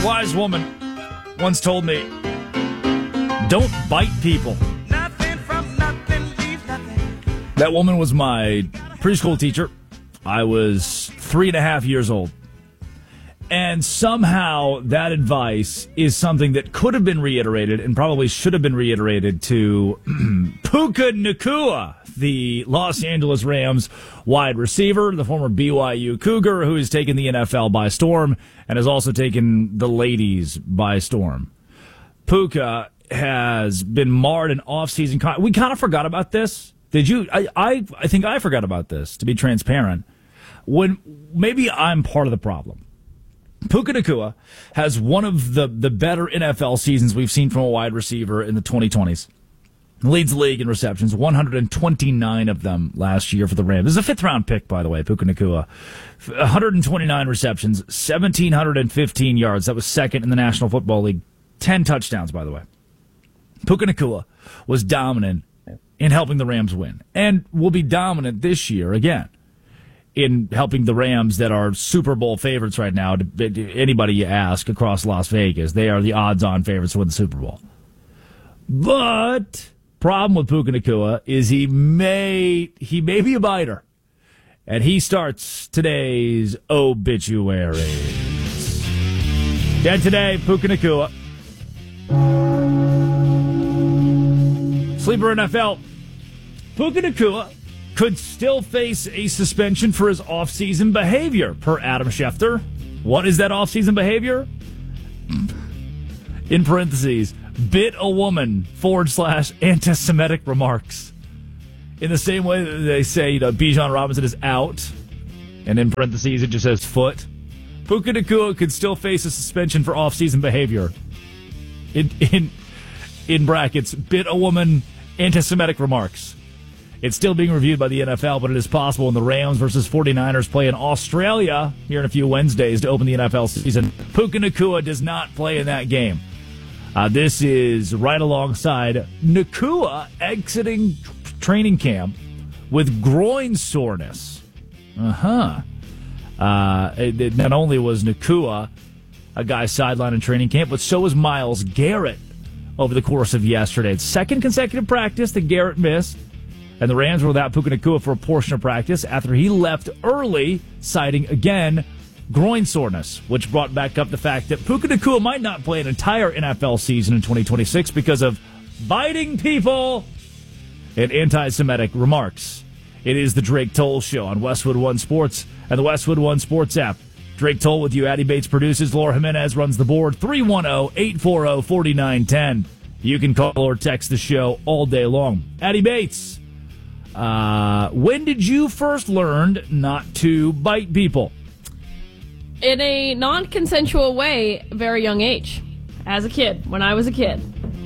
wise woman once told me, don't bite people. Nothing from nothing leaves nothing. That woman was my preschool teacher. I was 3.5 years old. And somehow that advice is something that could have been reiterated and probably should have been reiterated to Puka Nacua, the Los Angeles Rams wide receiver, the former BYU Cougar, who has taken the NFL by storm and has also taken the ladies by storm. Puka has been marred in off-season. We kind of forgot about this. Did you? I think I forgot about this, to be transparent. When maybe I'm part of the problem. Puka Nacua has one of the better NFL seasons we've seen from a wide receiver in the 2020s. Leads the league in receptions, 129 of them last year for the Rams. This is a fifth-round pick, by the way, Puka Nacua. 129 receptions, 1,715 yards. That was second in the National Football League. 10 touchdowns, by the way. Puka Nacua was dominant in helping the Rams win, and will be dominant this year again in helping the Rams that are Super Bowl favorites right now. To anybody you ask across Las Vegas, they are the odds-on favorites to win the Super Bowl. But problem with Puka Nacua is he may be a biter, and he starts today's obituaries. Dead today, Puka Nacua. Sleeper NFL. Puka Nacua could still face a suspension for his off-season behavior, per Adam Schefter. What is that off-season behavior? In parentheses, bit a woman / anti-Semitic remarks. In the same way that they say, Bijan Robinson is out, and in parentheses it just says foot. Puka Nacua could still face a suspension for off-season behavior. In brackets, bit a woman, anti-Semitic remarks. It's still being reviewed by the NFL, but it is possible when the Rams versus 49ers play in Australia here in a few Wednesdays to open the NFL season. Puka Nacua does not play in that game. This is right alongside Nacua exiting training camp with groin soreness. Not only was Nacua a guy sidelined in training camp, but so was Myles Garrett over the course of yesterday. It's second consecutive practice that Garrett missed. And the Rams were without Puka Nacua for a portion of practice after he left early, citing, again, groin soreness, which brought back up the fact that Puka Nacua might not play an entire NFL season in 2026 because of biting people and anti-Semitic remarks. It is the Drake Toll Show on Westwood One Sports and the Westwood One Sports app. Drake Toll with you. Addy Bates produces. Laura Jimenez runs the board. 310-840-4910. You can call or text the show all day long. Addy Bates. When did you first learn not to bite people? In a non-consensual way, very young age. As a kid, when I was a kid.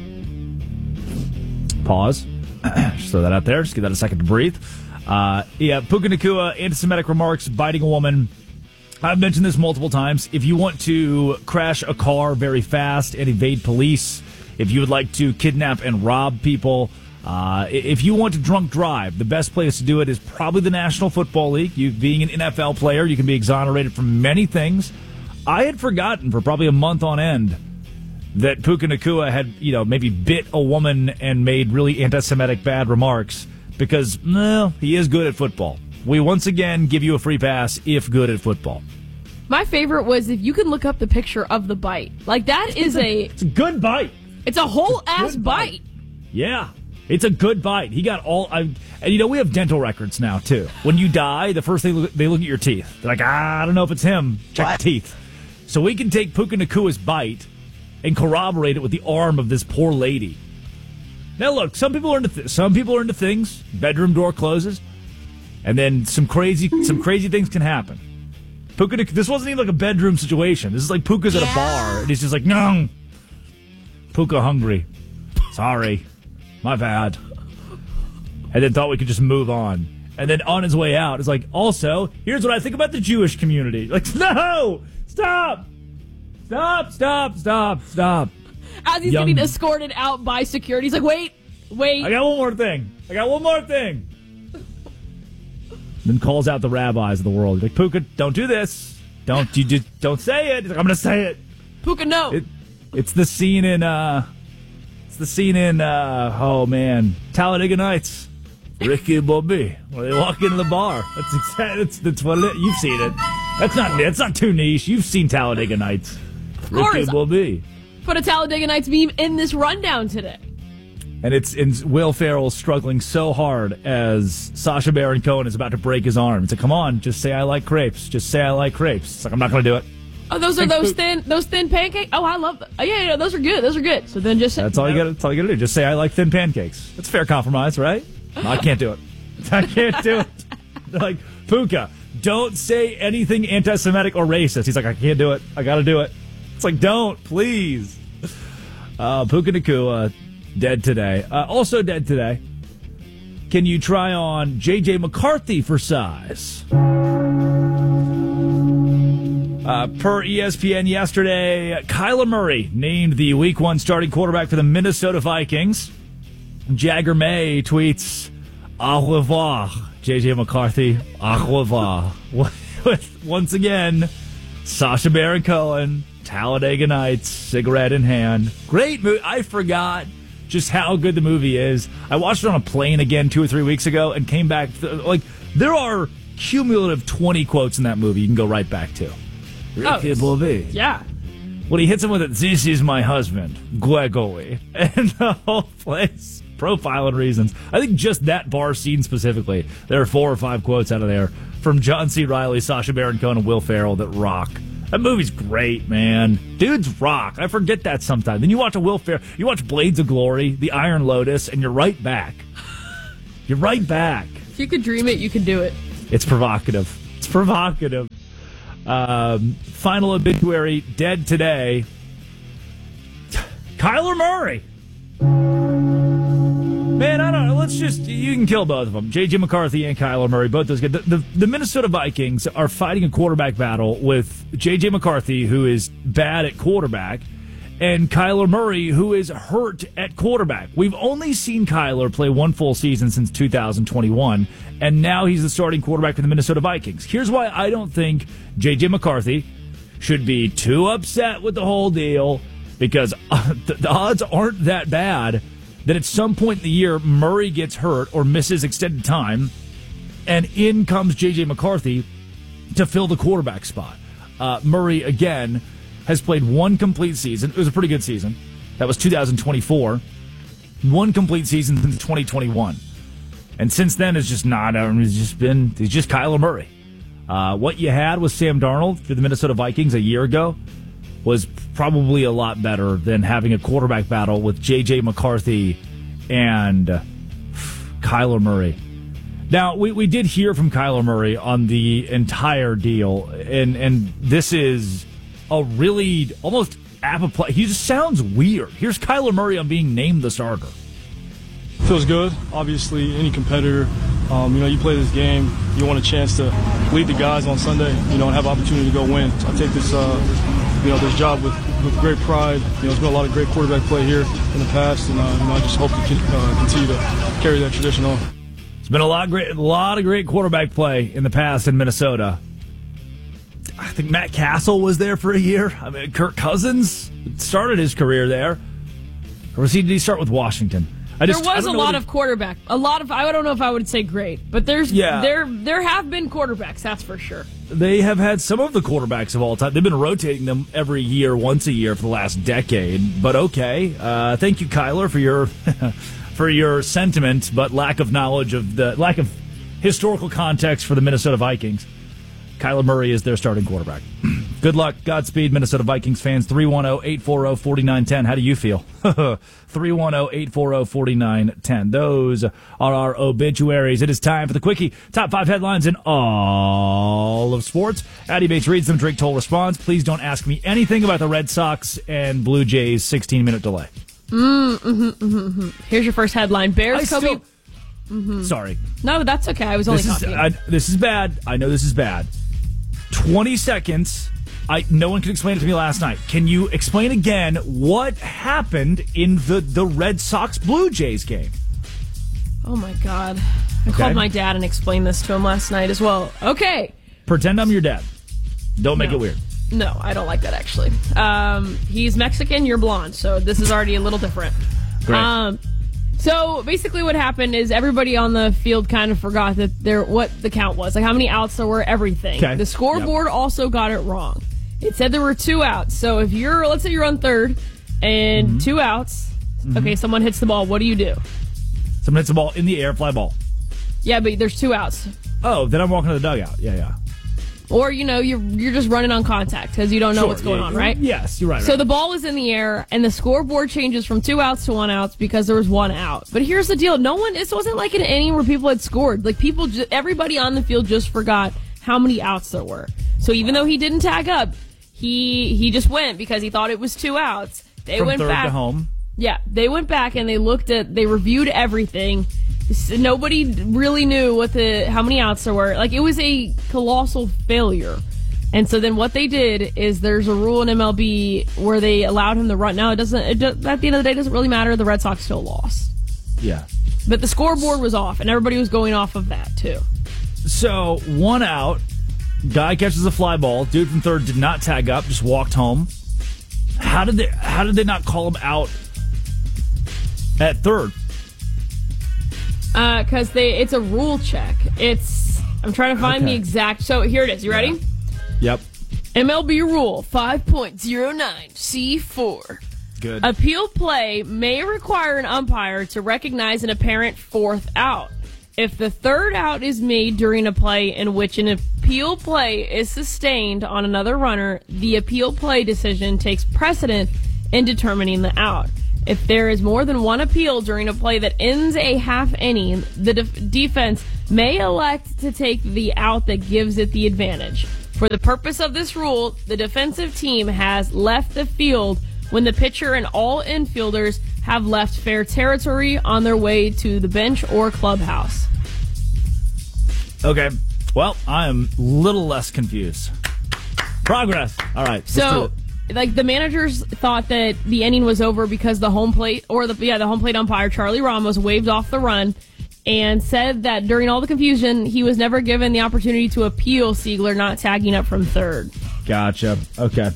Pause. Just throw that out there. Just give that a second to breathe. Puka Nacua, anti-Semitic remarks, biting a woman. I've mentioned this multiple times. If you want to crash a car very fast and evade police, if you would like to kidnap and rob people, if you want to drunk drive, the best place to do it is probably the National Football League. You being an NFL player, you can be exonerated from many things. I had forgotten for probably a month on end that Puka Nacua had, maybe bit a woman and made really anti-Semitic bad remarks because, he is good at football. We once again give you a free pass if good at football. My favorite was if you can look up the picture of the bite. Like, that is It's a good bite. It's a whole-ass bite. Yeah. It's a good bite. He got all... and we have dental records now, too. When you die, the first thing they look at your teeth. They're like, I don't know if it's him. Check the teeth. So we can take Puka Nacua's bite and corroborate it with the arm of this poor lady. Now, look, some people are into things. Bedroom door closes. And then some crazy things can happen. This wasn't even like a bedroom situation. This is like Puka's at a bar. And he's just like, no. Puka hungry. Sorry. My bad. And then thought we could just move on. And then on his way out, it's like, also, here's what I think about the Jewish community. Like, no! Stop! Stop! As he's getting escorted out by security, he's like, wait. I got one more thing. Then calls out the rabbis of the world. He's like, Puka, don't do this. Don't say it. He's like, I'm going to say it. Who can know? It's the scene in oh man, Talladega Nights. Ricky and Bobby, where they walk into the bar. That's what you've seen it. That's not too niche. You've seen Talladega Nights. Ricky and Bobby. Put a Talladega Nights meme in this rundown today. And it's Will Ferrell struggling so hard as Sacha Baron Cohen is about to break his arm. It's like, come on, just say I like crepes. Just say I like crepes. It's like, I'm not going to do it. Oh, those thin pancakes. Oh, I love them. Oh, yeah, those are good. Those are good. So then just say, that's all you got to do. Just say I like thin pancakes. That's a fair compromise, right? No, I can't do it. I can't do it. They're like, Puka, don't say anything anti-Semitic or racist. He's like, I can't do it. I got to do it. It's like, don't, please. Puka Nacua, dead today. Also dead today. Can you try on J.J. McCarthy for size? Per ESPN yesterday, Kyler Murray named the Week 1 starting quarterback for the Minnesota Vikings. Jagger May tweets, au revoir, J.J. McCarthy, au revoir. Once again, Sacha Baron Cohen, Talladega Nights, cigarette in hand. Great movie. I forgot just how good the movie is. I watched it on a plane again 2 or 3 weeks ago and came back. There are cumulative 20 quotes in that movie you can go right back to. Yeah. When he hits him with it, this is my husband, Gregory. And the whole place, profiling reasons. I think just that bar scene specifically, there are 4 or 5 quotes out of there from John C. Reilly, Sacha Baron Cohen, and Will Ferrell that rock. That movie's great, man. Dudes rock. I forget that sometimes. Then you watch you watch Blades of Glory, The Iron Lotus, and you're right back. You're right back. If you could dream it, you could do it. It's provocative. It's provocative. Final obituary, dead today. Kyler Murray. Man, I don't know. You can kill both of them. J.J. McCarthy and Kyler Murray, both those guys. The Minnesota Vikings are fighting a quarterback battle with J.J. McCarthy, who is bad at quarterback, and Kyler Murray, who is hurt at quarterback. We've only seen Kyler play 1 full season since 2021, and now he's the starting quarterback for the Minnesota Vikings. Here's why I don't think J.J. McCarthy should be too upset with the whole deal, because the odds aren't that bad that at some point in the year, Murray gets hurt or misses extended time, and in comes J.J. McCarthy to fill the quarterback spot. Murray, again, has played 1 complete season. It was a pretty good season. That was 2024. 1 complete season since 2021. And since then, it's just not. He's just Kyler Murray. What you had with Sam Darnold for the Minnesota Vikings a year ago was probably a lot better than having a quarterback battle with J.J. McCarthy and Kyler Murray. Now, we did hear from Kyler Murray on the entire deal, and this is a really almost apoplectic. He just sounds weird. Here's Kyler Murray on being named the starter. Feels good. Obviously, any competitor, you play this game, you want a chance to lead the guys on Sunday, and have opportunity to go win. So I take this, this job with great pride. There's been a lot of great quarterback play here in the past, and I just hope to continue to carry that tradition on. It's been a lot of great quarterback play in the past in Minnesota. I think Matt Castle was there for a year. I mean, Kirk Cousins started his career there. Or did he start with Washington? There was a lot of quarterback. I don't know if I would say great, but there have been quarterbacks, that's for sure. They have had some of the quarterbacks of all time. They've been rotating them every year, once a year for the last decade. But okay, thank you, Kyler, for your for your sentiment, but lack of knowledge of the lack of historical context for the Minnesota Vikings. Kyler Murray is their starting quarterback. Good luck. Godspeed, Minnesota Vikings fans. 310-840-4910. How do you feel? 310-840-4910. Those are our obituaries. It is time for the Quickie. Top 5 headlines in all of sports. Addy Bates reads them. Drake Toll responds. Please don't ask me anything about the Red Sox and Blue Jays' 16-minute delay. Here's your first headline. Bears Kobe... Sorry. No, that's okay. I was only talking. This is bad. I know this is bad. 20 seconds. No one could explain it to me last night. Can you explain again what happened in the Red Sox Blue Jays game? Oh my God. I called my dad and explained this to him last night as well. Okay. Pretend I'm your dad. Don't make it weird. No, I don't like that, actually. He's Mexican, you're blonde, so this is already a little different. Great. So basically what happened is everybody on the field kind of forgot that what the count was, like how many outs there were, everything. Okay. The scoreboard also got it wrong. It said there were 2 outs. So if let's say you're on third and 2 outs, okay, someone hits the ball, what do? Someone hits the ball in the air, fly ball. Yeah, but there's 2 outs. Oh, then I'm walking to the dugout. Yeah. Or, you're just running on contact because you don't know what's going on, right? Yes, you're right. So the ball is in the air, and the scoreboard changes from 2 outs to 1 out because there was 1 out. But here's the deal. This wasn't like an inning where people had scored. Like, everybody on the field just forgot how many outs there were. So even though he didn't tag up, he just went because he thought it was 2 outs. They From went third back to home. Yeah, they went back and they reviewed everything. Nobody really knew how many outs there were. Like, it was a colossal failure. And so then what they did is there's a rule in MLB where they allowed him to run. Now, at the end of the day, it doesn't really matter. The Red Sox still lost. Yeah. But the scoreboard was off, and everybody was going off of that, too. So, 1 out. Guy catches a fly ball. Dude from third did not tag up, just walked home. How did they not call him out at third? Because it's a rule check. I'm trying to find the exact. So here it is. You ready? Yep. MLB Rule 5.09C4. Good. Appeal play may require an umpire to recognize an apparent 4th out. If the 3rd out is made during a play in which an appeal play is sustained on another runner, the appeal play decision takes precedent in determining the out. If there is more than 1 appeal during a play that ends a half inning, the defense may elect to take the out that gives it the advantage. For the purpose of this rule, the defensive team has left the field when the pitcher and all infielders have left fair territory on their way to the bench or clubhouse. Okay. Well, I am a little less confused. Progress. All right. So, like, the managers thought that the inning was over because the home plate umpire, Charlie Ramos, waved off the run and said that during all the confusion, he was never given the opportunity to appeal Siegler not tagging up from third. Gotcha. Okay.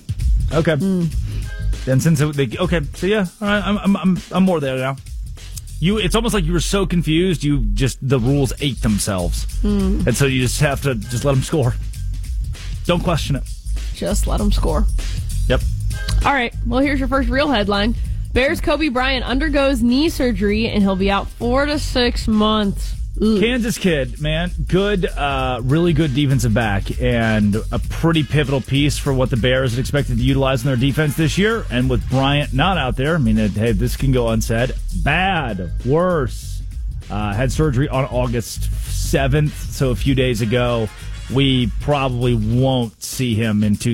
And since so yeah, all right, I'm more there now. It's almost like you were so confused, the rules ate themselves, and so you just have to let them score. Don't question it. Just let them score. Yep. All right. Well, here's your first real headline. Bears Kobe Bryant undergoes knee surgery, and he'll be out 4 to 6 months. Ooh. Kansas kid, man. Good, really good defensive back, and a pretty pivotal piece for what the Bears had expected to utilize in their defense this year. And with Bryant not out there, I mean, hey, this can go unsaid. Bad, worse. Had surgery on August 7th, so a few days ago. We probably won't see him in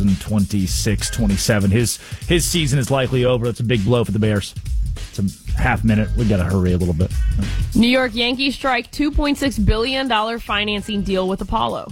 2026-27. His season is likely over. That's a big blow for the Bears. It's a half minute. We got to hurry a little bit. New York Yankees strike $2.6 billion financing deal with Apollo.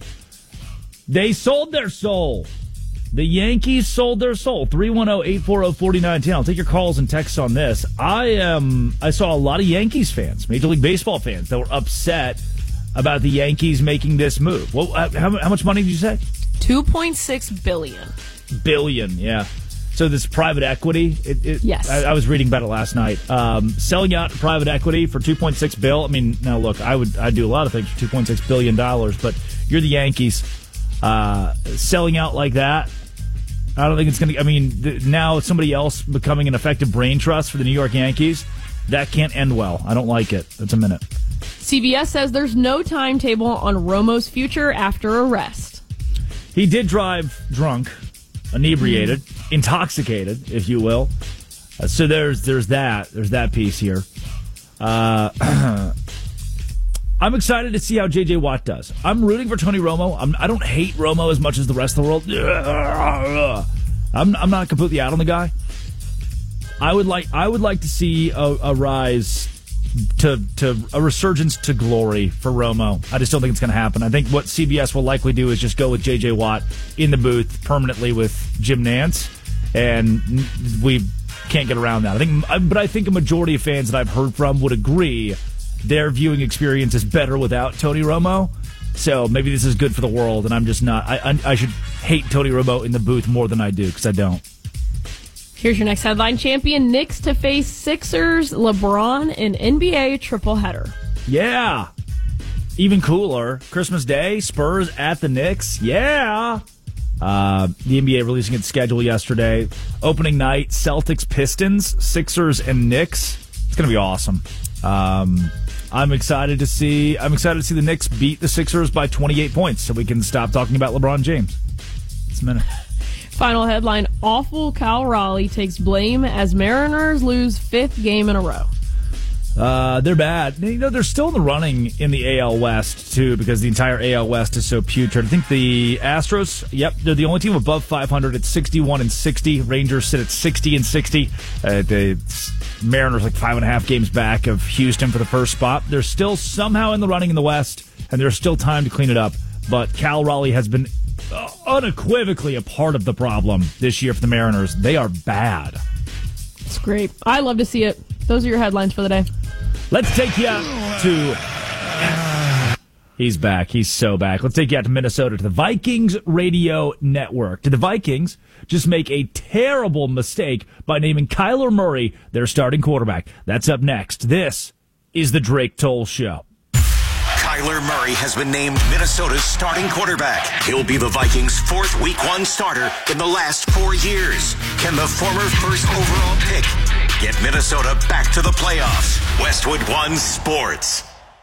They sold their soul. The Yankees sold their soul. 310-840-4910. I'll take your calls and texts on this. I saw a lot of Yankees fans, Major League Baseball fans, that were upset about the Yankees making this move. Well, how much money did you say? $2.6 billion. Billion, yeah. So this private equity. Yes. I was reading about it last night. Selling out private equity for $2.6 billion. I mean, now look, I'd do a lot of things for $2.6 billion, but you're the Yankees. Selling out like that, I don't think it's going to. I mean, now somebody else becoming an effective brain trust for the New York Yankees. That can't end well. I don't like it. That's a minute. CBS says there's no timetable on Romo's future after arrest. He did drive drunk, inebriated, intoxicated, if you will. So there's that. There's that piece here. I'm excited to see how J.J. Watt does. I'm rooting for Tony Romo. I don't hate Romo as much as the rest of the world. I'm not completely out on the guy. I would like to see a rise to a resurgence to glory for Romo. I just don't think it's going to happen. I think what CBS will likely do is just go with J.J. Watt in the booth permanently with Jim Nantz, and we can't get around that. I think a majority of fans that I've heard from would agree their viewing experience is better without Tony Romo. So maybe this is good for the world, and I'm just not. I should hate Tony Romo in the booth more than I do, because I don't. Here's your next headline. Champion Knicks to face Sixers, LeBron, in NBA triple header. Yeah. Even cooler. Christmas Day, Spurs at the Knicks. Yeah. The NBA releasing its schedule yesterday. Opening night, Celtics, Pistons, Sixers, and Knicks. It's going to be awesome. I'm excited to see the Knicks beat the Sixers by 28 points so we can stop talking about LeBron James. It's a minute. Final headline, awful Cal Raleigh takes blame as Mariners lose 5th game in a row. They're bad. You know, they're still in the running in the AL West, too, because the entire AL West is so putrid. I think the Astros, they're the only team above 500 at 61-60. Rangers sit at 60-60. The Mariners like 5.5 games back of Houston for the first spot. They're still somehow in the running in the West, and there's still time to clean it up. But Cal Raleigh has been unequivocally a part of the problem this year for the Mariners. They are bad. It's great. I love to see it. Those are your headlines for the day. Let's take you out to... He's back. He's so back. Let's take you out to Minnesota, to the Vikings Radio Network. Did the Vikings just make a terrible mistake by naming Kyler Murray their starting quarterback? That's up next. This is the Drake Toll Show. Kyler Murray has been named Minnesota's starting quarterback. He'll be the Vikings' 4th Week 1 starter in the last 4 years. Can the former first overall pick get Minnesota back to the playoffs? Westwood One Sports.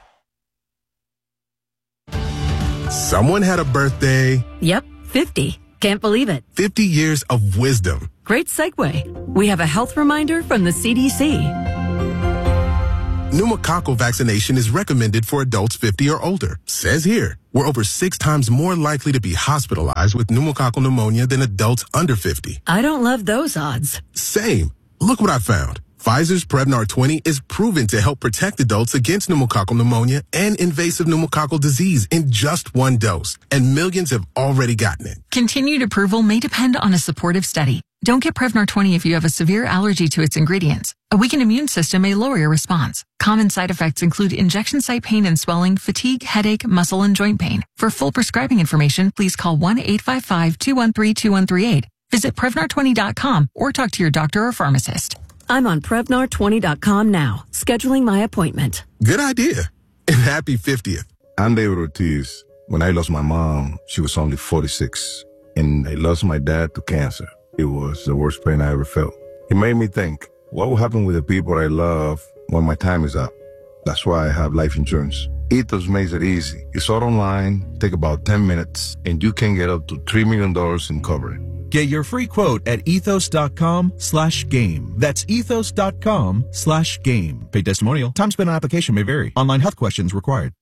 Someone had a birthday. Yep, 50. Can't believe it. 50 years of wisdom. Great segue. We have a health reminder from the CDC. Pneumococcal vaccination is recommended for adults 50 or older. Says here, we're over 6 times more likely to be hospitalized with pneumococcal pneumonia than adults under 50. I don't love those odds. Same. Look what I found. Pfizer's Prevnar 20 is proven to help protect adults against pneumococcal pneumonia and invasive pneumococcal disease in just 1 dose. And millions have already gotten it. Continued approval may depend on a supportive study. Don't get Prevnar 20 if you have a severe allergy to its ingredients. A weakened immune system may lower your response. Common side effects include injection site pain and swelling, fatigue, headache, muscle, and joint pain. For full prescribing information, please call 1-855-213-2138. Visit Prevnar20.com or talk to your doctor or pharmacist. I'm on Prevnar20.com now, scheduling my appointment. Good idea. And happy 50th. I'm David Ortiz. When I lost my mom, she was only 46. And I lost my dad to cancer. It was the worst pain I ever felt. It made me think, what will happen with the people I love when my time is up? That's why I have life insurance. Ethos makes it easy. It's all online, take about 10 minutes, and you can get up to $3 million in coverage. Get your free quote at ethos.com/game. That's ethos.com/game. Paid testimonial. Time spent on application may vary. Online health questions required.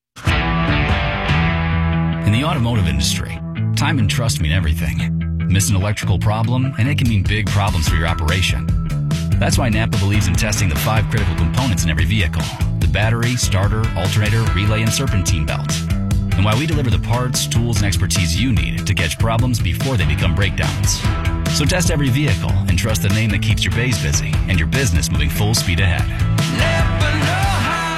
In the automotive industry, time and trust mean everything. Miss an electrical problem, and it can mean big problems for your operation. That's why Napa believes in testing the 5 critical components in every vehicle: the battery, starter, alternator, relay, and serpentine belt. And why we deliver the parts, tools, and expertise you need to catch problems before they become breakdowns. So test every vehicle and trust the name that keeps your bays busy and your business moving full speed ahead. Never know how.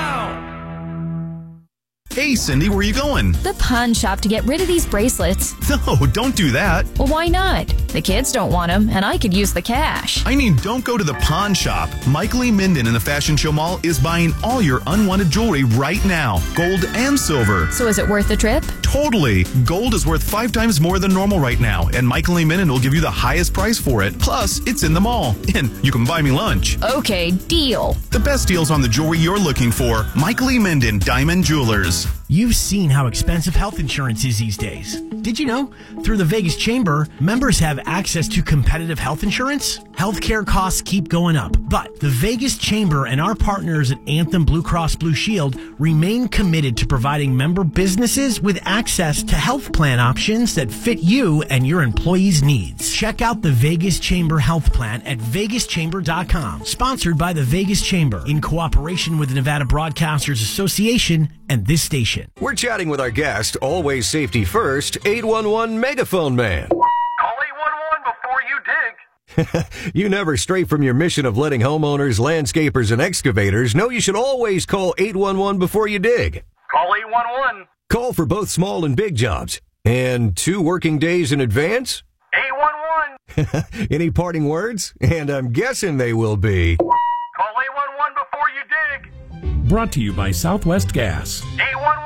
Hey, Cindy, where are you going? The pawn shop to get rid of these bracelets. No, don't do that. Well, why not? The kids don't want them, and I could use the cash. I mean, don't go to the pawn shop. Michael E. Minden in the Fashion Show Mall is buying all your unwanted jewelry right now, gold and silver. So is it worth the trip? Totally. Gold is worth 5 times more than normal right now, and Michael E. Minden will give you the highest price for it. Plus, it's in the mall, and you can buy me lunch. Okay, deal. The best deals on the jewelry you're looking for. Michael E. Minden, Diamond Jewelers. You've seen how expensive health insurance is these days. Did you know? Through the Vegas Chamber, members have access to competitive health insurance. Healthcare costs keep going up, but the Vegas Chamber and our partners at Anthem Blue Cross Blue Shield remain committed to providing member businesses with access to health plan options that fit you and your employees' needs. Check out the Vegas Chamber Health Plan at vegaschamber.com. Sponsored by the Vegas Chamber in cooperation with the Nevada Broadcasters Association and this station. We're chatting with our guest, always safety first, 811 Megaphone Man. Call 811 before you dig. You never stray from your mission of letting homeowners, landscapers, and excavators know you should always call 811 before you dig. Call 811. Call for both small and big jobs. And 2 working days in advance? 811. Any parting words? And I'm guessing they will be... Call 811 before you dig. Brought to you by Southwest Gas. 811.